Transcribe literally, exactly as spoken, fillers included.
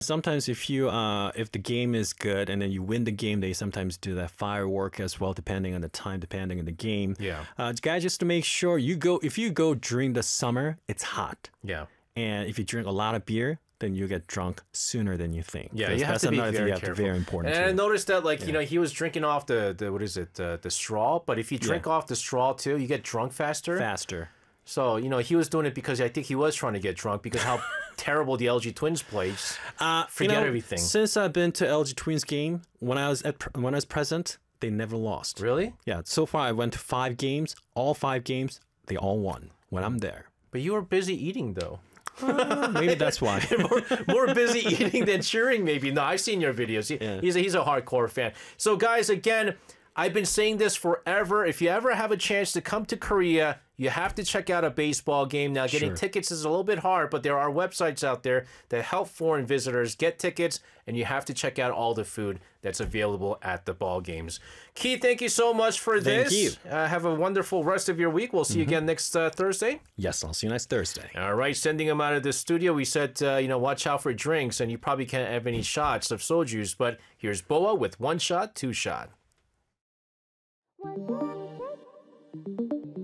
Sometimes if you uh if the game is good and then you win the game, they sometimes do that firework as well, depending on the time, depending on the game. Yeah. Uh, guys, just to make sure you go if you go during the summer, it's hot. Yeah. And if you drink a lot of beer, then you get drunk sooner than you think. Yeah, you have that's to be another very thing you have to careful. very important. And too. I noticed that, like, Yeah. you know, he was drinking off the, the what is it, uh, the straw. But if you drink Yeah. off the straw too, you get drunk faster. Faster. So, you know, he was doing it because I think he was trying to get drunk because how terrible the L G Twins plays. Uh, Forget you know, everything. Since I've been to L G Twins game, when I was at when I was present, they never lost. Really? Yeah. So far, I went to five games. All five games, they all won when I'm there. But you were busy eating, though. Uh, maybe that's why. more, more busy eating than cheering, maybe. No, I've seen your videos. He, Yeah. He's a, he's a hardcore fan. So, guys, again, I've been saying this forever. If you ever have a chance to come to Korea, you have to check out a baseball game. Now, getting Sure. tickets is a little bit hard, but there are websites out there that help foreign visitors get tickets, and you have to check out all the food that's available at the ball games. Keith, thank you so much for Thank this. you. Uh, have a wonderful rest of your week. We'll see you again next uh, Thursday. Yes, I'll see you next Thursday. All right, sending him out of the studio. We said, uh, you know, watch out for drinks, and you probably can't have any shots of soju's, but here's Boa with one shot, two shot. One shot.